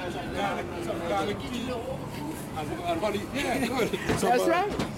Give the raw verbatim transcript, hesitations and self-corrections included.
Garlic, some garlic tea. And, and honey. Yeah, good. Some, That's uh, right.